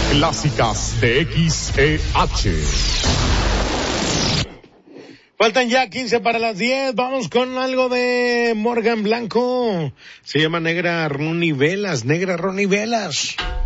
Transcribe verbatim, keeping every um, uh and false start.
Clásicas de X E H. Faltan ya quince para las diez. Vamos con algo de Morgan Blanco. Se llama Negra Ronnie Velas. Negra Ronnie Velas.